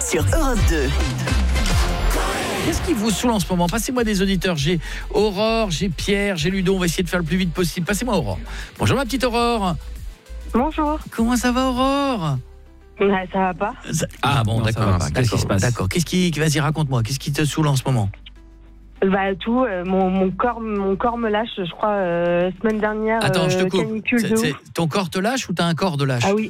sur Europe 2. Qu'est-ce qui vous saoule en ce moment? Passez-moi des auditeurs. J'ai Aurore, j'ai Pierre, j'ai Ludo. On va essayer de faire le plus vite possible. Passez-moi Aurore. Bonjour ma petite Aurore. Bonjour. Comment ça va Aurore? Ça va pas. Ah bon, Non, ça d'accord. va pas. Qu'est-ce qui se passe? D'accord. Vas-y, raconte-moi. Qu'est-ce qui te saoule en ce moment? Tout, mon corps me lâche, je crois, semaine dernière. Attends, je te coupe. Canicule de ouf. Ton corps te lâche ou t'as un corps de lâche? Ah oui.